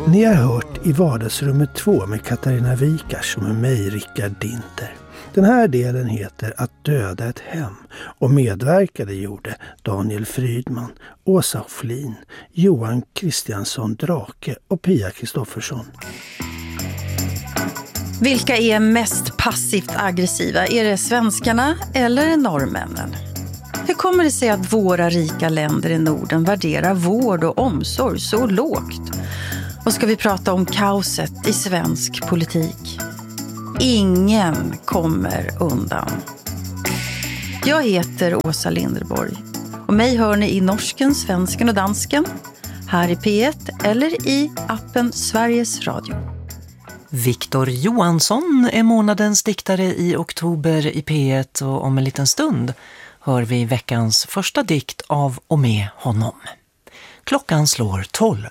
Ni har hört I vardagsrummet 2 med Katarina Wikars och med mig, Rickard Dinter. Den här delen heter Att döda ett hem och medverkade gjorde Daniel Frydman, Åsa Flin, Johan Kristiansson Drake och Pia Kristoffersson. Vilka är mest passivt aggressiva? Är det svenskarna eller norrmännen? Hur kommer det sig att våra rika länder i Norden värderar vård och omsorg så lågt? Och ska vi prata om kaoset i svensk politik? Ingen kommer undan. Jag heter Åsa Linderborg och mig hör ni i norsken, svensken och dansken, här i P1 eller i appen Sveriges Radio. Viktor Johansson är månadens diktare i oktober i P1 och om en liten stund hör vi veckans första dikt av och med honom. Klockan slår 12.